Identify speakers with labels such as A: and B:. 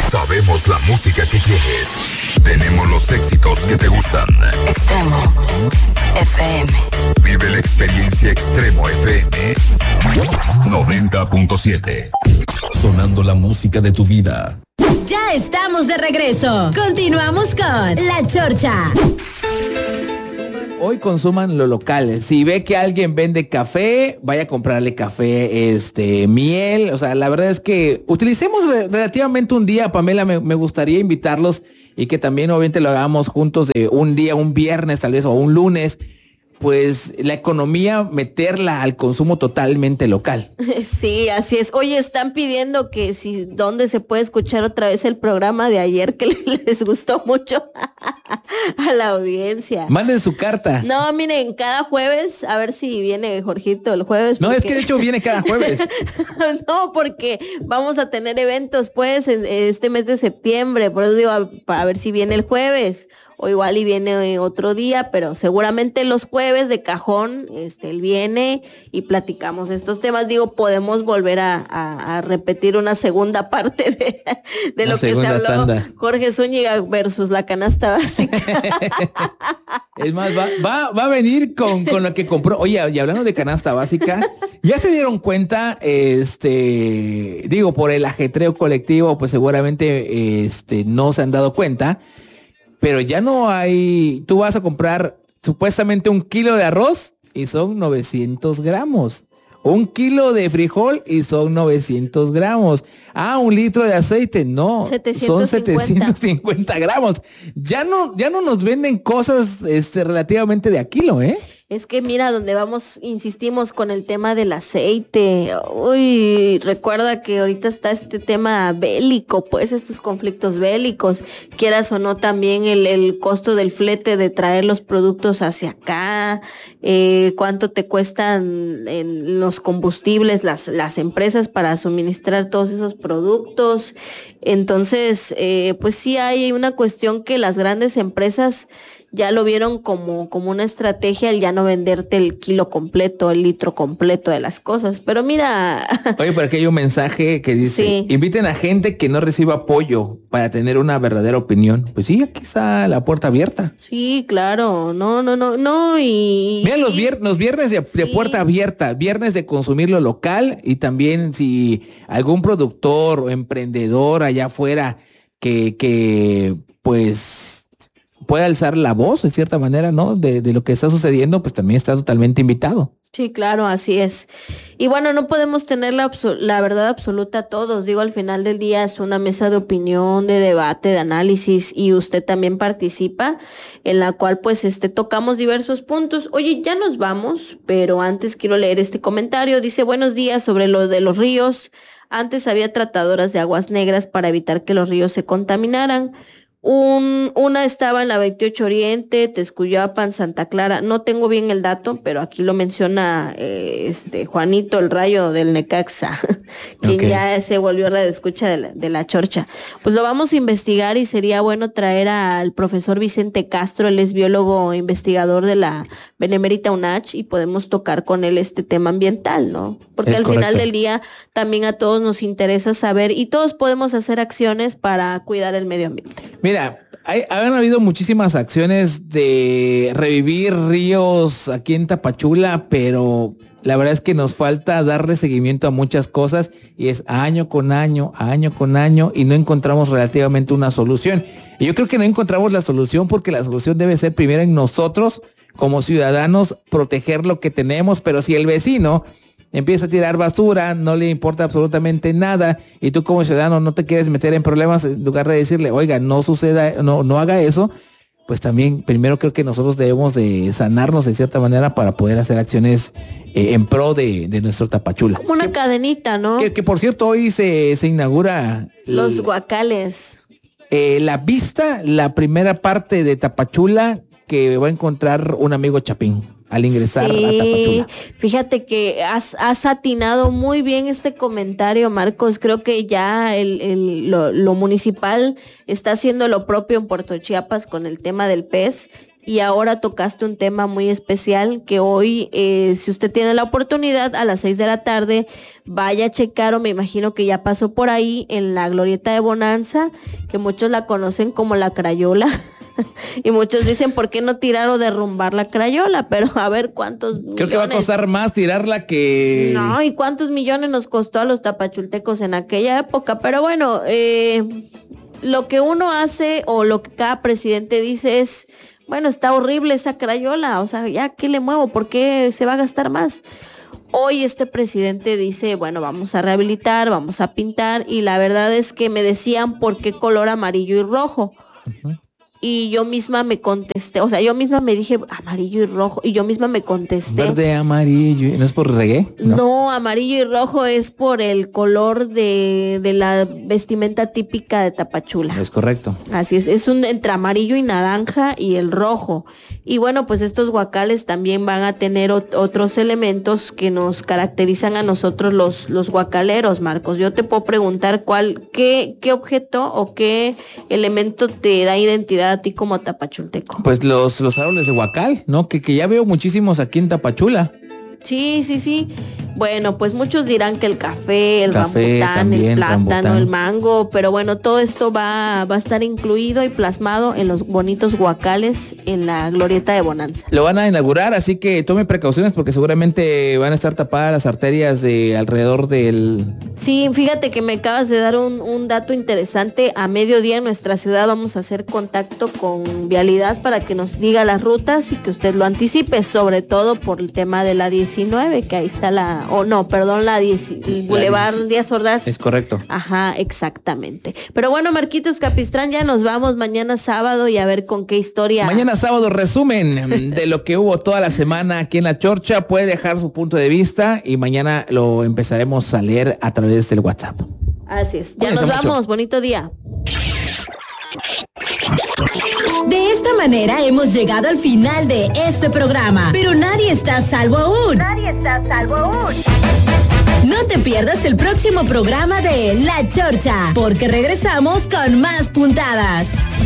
A: Sabemos la música que quieres. Tenemos los éxitos que te gustan.
B: Extremo FM.
A: Vive la experiencia Extremo FM 90.7. Sonando la música de tu vida.
B: Ya estamos de regreso. Continuamos con La Chorcha.
C: Hoy consuman lo local. Si ve que alguien vende café, vaya a comprarle café, miel. O sea, la verdad es que utilicemos relativamente un día, Pamela, me gustaría invitarlos y que también obviamente lo hagamos juntos de un día, un viernes tal vez o un lunes. Pues la economía, meterla al consumo totalmente local.
D: Sí, así es. Oye, están pidiendo que si dónde se puede escuchar otra vez el programa de ayer que les gustó mucho a la audiencia.
C: Manden su carta.
D: No, miren, cada jueves, a ver si viene Jorgito el jueves.
C: No, es que de hecho viene cada jueves.
D: No, porque vamos a tener eventos pues en este mes de septiembre, por eso digo, a ver si viene el jueves. O igual y viene otro día, pero seguramente los jueves de cajón, él viene y platicamos estos temas. Digo, podemos volver a repetir una segunda parte de lo que se habló tanda. Jorge Zúñiga versus la canasta básica.
C: Es más, va a venir con lo que compró. Oye, y hablando de canasta básica, ya se dieron cuenta, digo, por el ajetreo colectivo, pues seguramente no se han dado cuenta. Pero ya no hay, tú vas a comprar supuestamente 1 kilo de arroz y son 900 gramos. 1 kilo de frijol y son 900 gramos. 1 litro de aceite, no, 750. Son 750 gramos. Ya no nos venden cosas relativamente de a kilo, ¿eh?
D: Es que mira, donde vamos, insistimos con el tema del aceite. Uy, recuerda que ahorita está este tema bélico, pues estos conflictos bélicos. Quieras o no, también el costo del flete de traer los productos hacia acá. Cuánto te cuestan en los combustibles las empresas para suministrar todos esos productos. Entonces, pues sí hay una cuestión que las grandes empresas ya lo vieron como una estrategia el ya no venderte el kilo completo, el litro completo de las cosas. Pero mira...
C: Oye, por aquí hay un mensaje que dice, sí. Inviten a gente que no reciba apoyo para tener una verdadera opinión. Pues sí, aquí está la puerta abierta.
D: Sí, claro. No, y...
C: Mira, los viernes de puerta abierta, viernes de consumir lo local, y también si algún productor o emprendedor allá afuera que pues... puede alzar la voz de cierta manera, ¿no? De lo que está sucediendo, pues también está totalmente invitado.
D: Sí, claro, así es. Y bueno, no podemos tener la verdad absoluta a todos. Digo, al final del día es una mesa de opinión, de debate, de análisis, y usted también participa, en la cual pues tocamos diversos puntos. Oye, ya nos vamos, pero antes quiero leer este comentario. Dice, buenos días, sobre lo de los ríos. Antes había tratadoras de aguas negras para evitar que los ríos se contaminaran. Una estaba en la 28 Oriente, Texcuyapan, Santa Clara. No tengo bien el dato, pero aquí lo menciona Juanito, el Rayo del Necaxa, quien okay. Ya se volvió radioescucha de la Chorcha. Pues lo vamos a investigar y sería bueno traer al profesor Vicente Castro, él es biólogo investigador de la Benemérita UNACH, y podemos tocar con él este tema ambiental, ¿no? Porque al final del día también a todos nos interesa saber, y todos podemos hacer acciones para cuidar el medio ambiente.
C: Mira, han habido muchísimas acciones de revivir ríos aquí en Tapachula, pero la verdad es que nos falta darle seguimiento a muchas cosas, y es año con año, y no encontramos relativamente una solución. Y yo creo que no encontramos la solución porque la solución debe ser primero en nosotros, como ciudadanos, proteger lo que tenemos. Pero si el vecino empieza a tirar basura, no le importa absolutamente nada, y tú como ciudadano no te quieres meter en problemas, en lugar de decirle, oiga, no suceda, no haga eso, pues también primero creo que nosotros debemos de sanarnos de cierta manera para poder hacer acciones en pro de nuestro Tapachula.
D: Como una cadenita, ¿no?
C: Que por cierto hoy se inaugura
D: los guacales.
C: La primera parte de Tapachula que va a encontrar un amigo Chapín al ingresar a Tapachula.
D: Fíjate que has atinado muy bien este comentario, Marcos. Creo que ya lo municipal está haciendo lo propio en Puerto Chiapas con el tema del pez. y ahora tocaste un tema muy especial que hoy, si usted tiene la oportunidad, a las 6 de la tarde, vaya a checar, o me imagino que ya pasó por ahí, en la glorieta de Bonanza, que muchos la conocen como la Crayola. Y muchos dicen, ¿por qué no tirar o derrumbar la Crayola? Pero a ver cuántos millones.
C: Creo que va a costar más tirarla que...
D: No, y cuántos millones nos costó a los tapachultecos en aquella época. Pero bueno, lo que uno hace o lo que cada presidente dice es, bueno, está horrible esa Crayola, o sea, ya, ¿qué le muevo? ¿Por qué se va a gastar más? Hoy este presidente dice, bueno, vamos a rehabilitar, vamos a pintar, y la verdad es que me decían, ¿por qué color amarillo y rojo? Uh-huh. Y yo misma me contesté, o sea, yo misma me dije amarillo y rojo, y yo misma me contesté.
C: Verde, amarillo, ¿no es por reggae?
D: No, amarillo y rojo es por el color de la vestimenta típica de Tapachula.
C: Es correcto.
D: Así es un entre amarillo y naranja y el rojo. Y bueno, pues estos guacales también van a tener otros elementos que nos caracterizan a nosotros los guacaleros, Marcos. Yo te puedo preguntar qué objeto o qué elemento te da identidad a ti como tapachulteco.
C: Pues los árboles de guacal, ¿no? Que ya veo muchísimos aquí en Tapachula.
D: Sí. Bueno, pues muchos dirán que el café, el rambután, también, el plátano, rambután, el mango, pero bueno, todo esto va a estar incluido y plasmado en los bonitos guacales en la glorieta de Bonanza.
C: Lo van a inaugurar, así que tome precauciones porque seguramente van a estar tapadas las arterias de alrededor del...
D: Sí, fíjate que me acabas de dar un dato interesante. A mediodía en nuestra ciudad vamos a hacer contacto con Vialidad para que nos diga las rutas y que usted lo anticipe, sobre todo por el tema de la 19, que ahí está la Boulevard Díaz Ordaz.
C: Es correcto.
D: Ajá, exactamente. Pero bueno, Marquitos Capistrán, ya nos vamos mañana sábado y a ver con qué historia.
C: Mañana sábado, resumen de lo que hubo toda la semana aquí en La Chorcha. Puede dejar su punto de vista y mañana lo empezaremos a leer a través del WhatsApp.
D: Así es. Ya nos vamos. Bonito día.
B: De esta manera hemos llegado al final de este programa, pero nadie está a salvo aún. No te pierdas el próximo programa de La Chorcha, porque regresamos con más puntadas.